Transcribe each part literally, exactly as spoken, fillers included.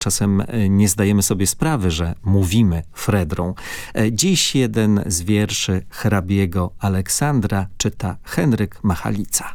czasem nie zdajemy sobie sprawy, że mówimy Fredrą. Dziś jeden z wierszy hrabiego Aleksandra czyta Henryk Machalica.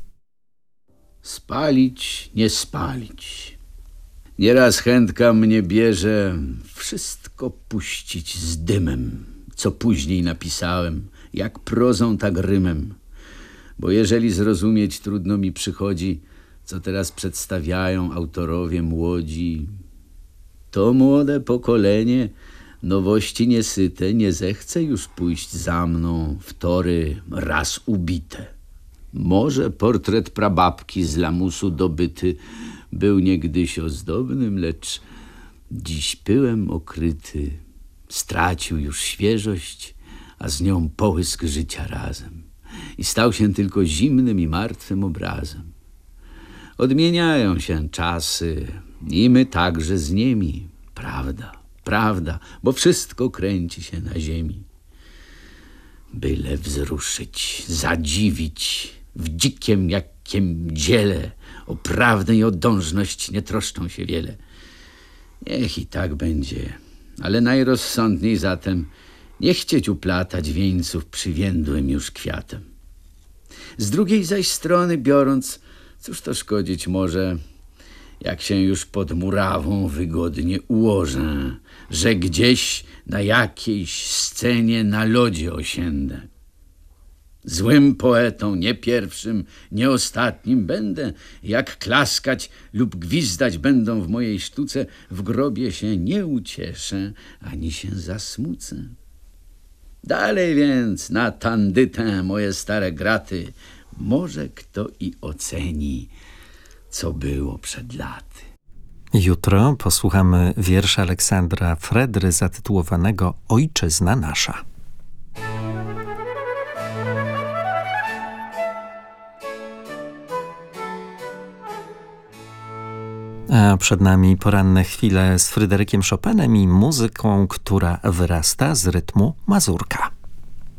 Spalić, nie spalić. Nieraz chętka mnie bierze wszystko puścić z dymem, co później napisałem, jak prozą, tak rymem. Bo jeżeli zrozumieć trudno mi przychodzi, co teraz przedstawiają autorowie młodzi, to młode pokolenie, nowości niesyte, nie zechce już pójść za mną w tory raz ubite. Może portret prababki z lamusu dobyty był niegdyś ozdobnym, lecz dziś pyłem okryty, stracił już świeżość, a z nią połysk życia razem i stał się tylko zimnym i martwym obrazem. Odmieniają się czasy i my także z nimi. Prawda, prawda, bo wszystko kręci się na ziemi. Byle wzruszyć, zadziwić, w dzikiem jakiem dziele, o prawdę i o dążność nie troszczą się wiele. Niech i tak będzie, ale najrozsądniej zatem nie chcieć uplatać wieńców przywiędłym już kwiatem. Z drugiej zaś strony biorąc, cóż to szkodzić może, jak się już pod murawą wygodnie ułożę, że gdzieś na jakiejś scenie na lodzie osiędę. Złym poetą, nie pierwszym, nie ostatnim będę, jak klaskać lub gwizdać będą w mojej sztuce, w grobie się nie ucieszę, ani się zasmucę. Dalej więc na tandytę moje stare graty, może kto i oceni, co było przed laty. Jutro posłuchamy wiersza Aleksandra Fredry zatytułowanego Ojczyzna nasza. A przed nami poranne chwile z Fryderykiem Chopinem i muzyką, która wyrasta z rytmu mazurka.